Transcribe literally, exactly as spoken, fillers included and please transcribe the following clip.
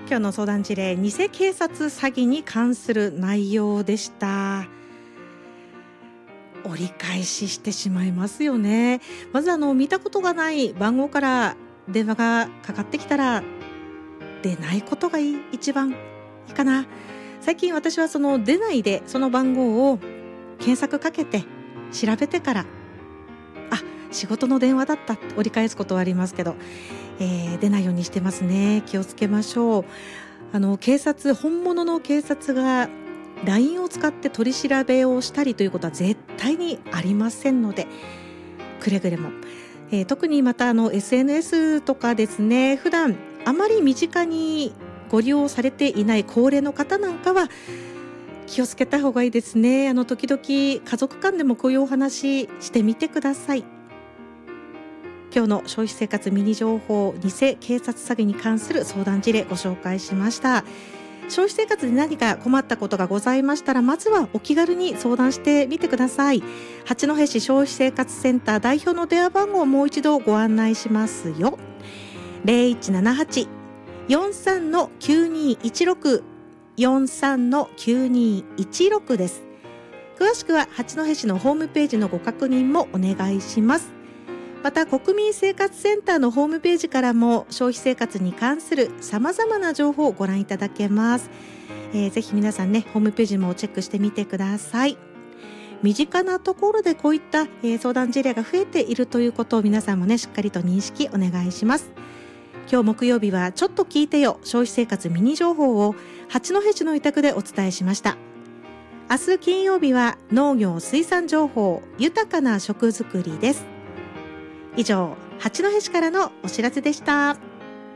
今日の相談事例、偽警察詐欺に関する内容でした。折り返ししてしまいますよね。まずあの見たことがない番号から電話がかかってきたら出ないことがいい一番いいかな。最近私はその出ないでその番号を検索かけて調べてから、あ、仕事の電話だったって折り返すことはありますけど、えー、出ないようにしてますね。気をつけましょう。あの警察、本物の警察が ライン を使って取り調べをしたりということは絶対にありませんので、くれぐれも、えー、特にまたあの エスエヌエス とかですね、普段あまり身近にご利用されていない高齢の方なんかは気をつけた方がいいですね。あの時々家族間でもこういうお話してみてください。今日の消費生活ミニ情報、偽警察詐欺に関する相談事例ご紹介しました。消費生活で何か困ったことがございましたら、まずはお気軽に相談してみてください。八戸市消費生活センター代表の電話番号をもう一度ご案内しますよ。 ゼロいちななはち よんさん きゅうにいちろく よんさん きゅうにいちろく です。詳しくは八戸市のホームページのご確認もお願いします。また国民生活センターのホームページからも消費生活に関する様々な情報をご覧いただけます。えー、ぜひ皆さんね、ホームページもチェックしてみてください。身近なところでこういった、えー、相談事例が増えているということを皆さんもね、しっかりと認識お願いします。今日木曜日はちょっと聞いてよ消費生活ミニ情報を八戸市の委託でお伝えしました。明日金曜日は農業水産情報、豊かな食づくりです。以上、八戸市からのお知らせでした。